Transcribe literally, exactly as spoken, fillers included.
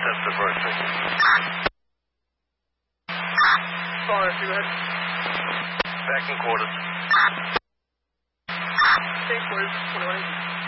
That's the first thing. Forest, go ahead. Back in quarters. Same quarters, twenty-one.